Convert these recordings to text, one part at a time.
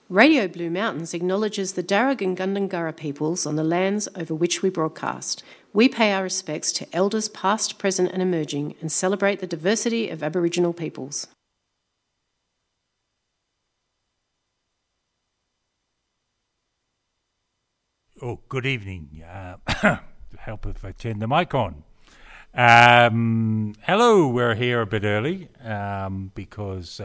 Radio Blue Mountains acknowledges the Darug and Gundungurra peoples on the lands over which we broadcast. We pay our respects to elders past, present and emerging and celebrate the diversity of Aboriginal peoples. Oh, good evening. Help if I turn the mic on. Hello, we're here a bit early because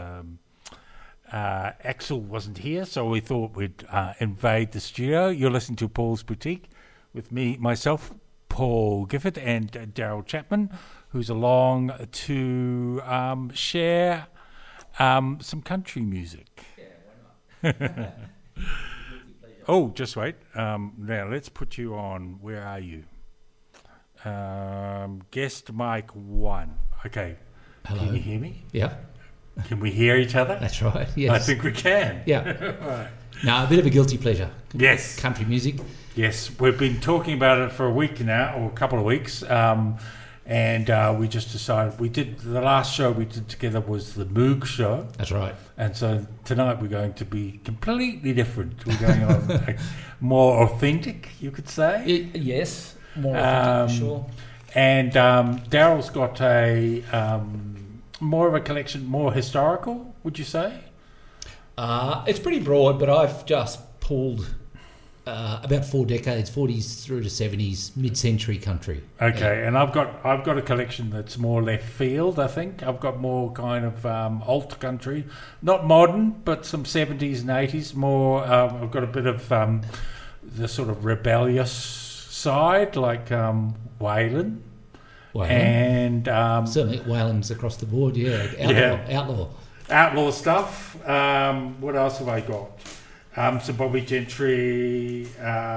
Axel wasn't here, so we thought we'd invade the studio. You're listening to Paul's Boutique with myself, Paul Gifford, and Daryl Chapman, who's along to share some country music. Yeah, why not? Oh, just wait. Now, let's put you on. Where are you? Guest mic 1. Okay. Hello. Can you hear me? Yeah. Can we hear each other? That's right, yes. I think we can. Yeah. Right. Now, a bit of a guilty pleasure. Yes. Country music. Yes, we've been talking about it for a week now, or a couple of weeks, and we just decided the last show we did together was the Moog show. That's right. And so tonight we're going to be completely different. We're going on more authentic, you could say. Yes, more authentic, sure. And Daryl's got a more of a collection, more historical, would you say? It's pretty broad, but I've just pulled about 4 decades, 40s through to 70s, mid-century country. Okay, yeah. And I've got a collection that's more left field, I think. I've got more kind of alt country, not modern, but some 70s and 80s. More, I've got a bit of the sort of rebellious side, like Waylon. And certainly Waylon's across the board, outlaw stuff. What else have I got? Some Bobby Gentry.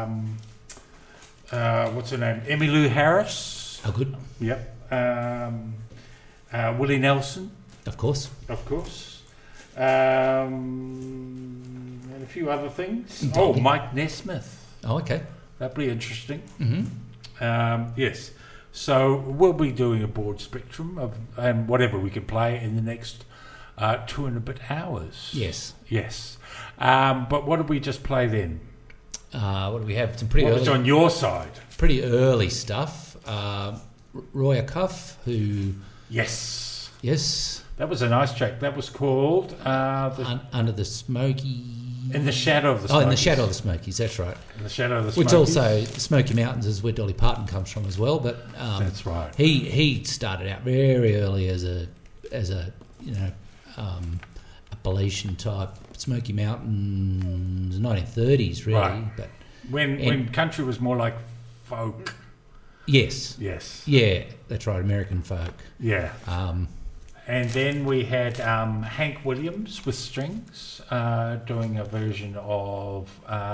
What's her name? Emmylou Harris. Oh, good. Yep. Willie Nelson. Of course. And a few other things. Oh, Mike Nesmith. Oh, okay. That'd be interesting. Mm-hmm. Yes. So we'll be doing a broad spectrum of whatever we can play in the next 2 and a bit hours. Yes. But what did we just play then? What do we have? Some pretty what early. was on your side? Pretty early stuff. Roy Acuff, who. Yes. That was a nice track. That was called Under the Smoky. In the Shadow of the Smokies. Oh, In the Shadow of the Smokies. That's right. In the Shadow of the Smokies. Which also the Smoky Mountains is where Dolly Parton comes from as well. But that's right. He started out very early as a Appalachian type Smoky Mountains, 1930s really. Right. But when country was more like folk. Yes. Yeah, that's right. American folk. Yeah. And then we had Hank Williams with strings doing a version of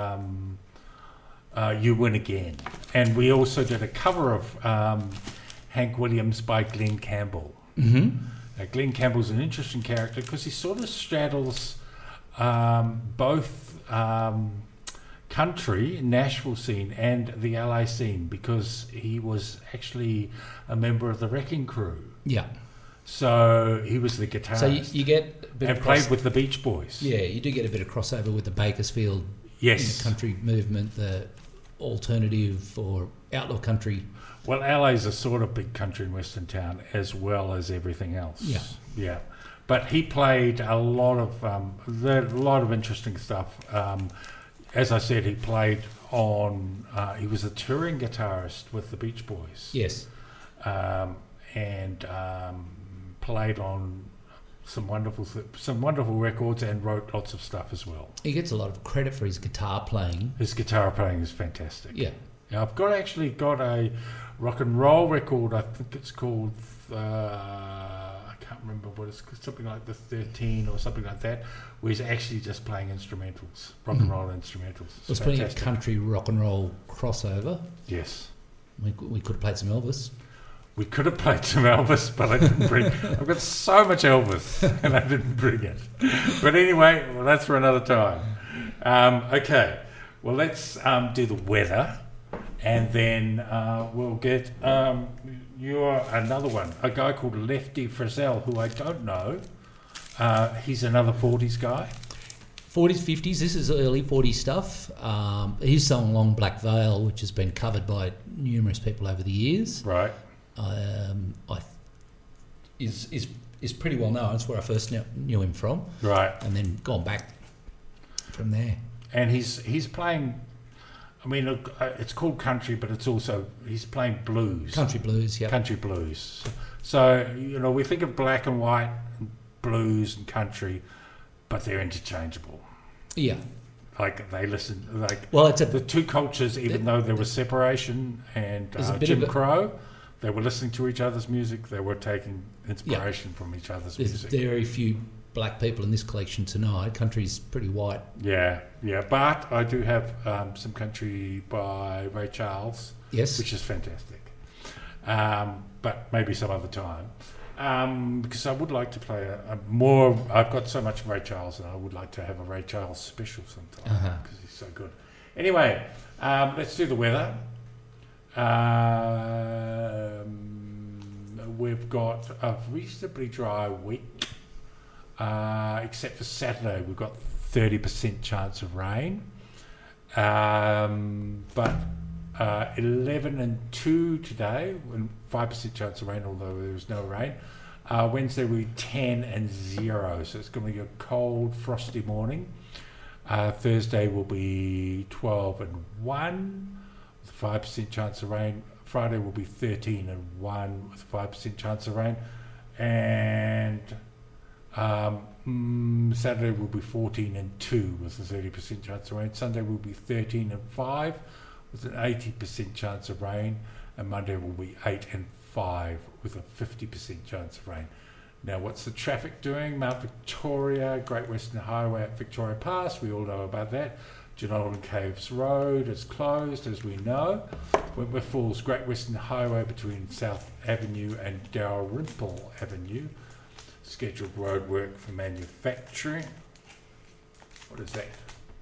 You Win Again. And we also did a cover of Hank Williams by Glenn Campbell. Mm-hmm. Glenn Campbell's an interesting character because he sort of straddles both country, Nashville scene, and the LA scene because he was actually a member of the Wrecking Crew. Yeah. So he was the guitarist. So you get a bit and of played with the Beach Boys. Yeah, you do get a bit of crossover with the Bakersfield country movement, the alternative or outlaw country. Well, LA's a sort of big country and western town as well as everything else. Yeah. But he played a lot of interesting stuff. As I said, he played on. He was a touring guitarist with the Beach Boys. Yes. And played on some wonderful records and wrote lots of stuff as well. He gets a lot of credit for his guitar playing. His guitar playing is fantastic. Yeah. I've got a rock and roll record. I think it's called. I can't remember what it's something like the 13 or something like that. Where he's actually just playing instrumentals, rock and roll instrumentals. There's plenty of country rock and roll crossover. Yes. We could have played some Elvis. We could have played some Elvis, but I didn't bring. I've got so much Elvis, and I didn't bring it. But anyway, well, that's for another time. Okay, well, let's do the weather, and then we'll get another one. A guy called Lefty Frizzell, who I don't know. He's another 40s guy. 40s, 50s. This is early 40s stuff. His song "Long Black Veil," which has been covered by numerous people over the years, Right. Is pretty well known. That's where I first knew him from, Right. and then gone back from there. And he's playing. I mean, look, it's called country, but it's also he's playing blues. Country blues, yeah. Country blues. So we think of black and white, and blues and country, but they're interchangeable. Yeah. Like they listen, like Well, it's the two cultures, even though there was separation and There's a bit Jim of a- Crow, they were listening to each other's music. They were taking inspiration from each other's there's music. very few black people in this collection tonight. Country's pretty white. Yeah. But I do have some country by Ray Charles, Yes. which is fantastic. But maybe some other time. Because I would like to play a more. I've got so much Ray Charles, and I would like to have a Ray Charles special sometime Uh-huh. because he's so good. Anyway, let's do the weather. We've got a reasonably dry week, except for Saturday. We've got 30% chance of rain, but 11 and 2 today, and 5% chance of rain, although there was no rain. Wednesday will be 10 and 0, so it's going to be a cold, frosty morning. Thursday will be 12 and 1 with 5% chance of rain. Friday will be 13 and 1 with 5% chance of rain. And Saturday will be 14 and 2 with a 30% chance of rain. Sunday will be 13 and 5 with an 80% chance of rain. And Monday will be 8 and 5 with a 50% chance of rain. Now, what's the traffic doing? Mount Victoria, Great Western Highway at Victoria Pass, we all know about that. Genolan Caves Road is closed, as we know. Wentworth Falls, Great Western Highway between South Avenue and Dalrymple Avenue. Scheduled road work for manufacturing. What is that?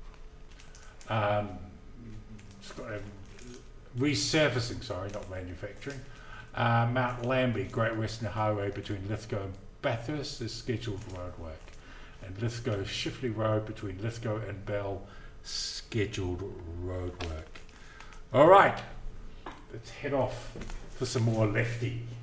It's got resurfacing, sorry, not manufacturing. Mount Lambie, Great Western Highway between Lithgow and Bathurst is scheduled road work. And Lithgow Shifley Road between Lithgow and Bell, scheduled road work. All right, let's head off for some more lefty.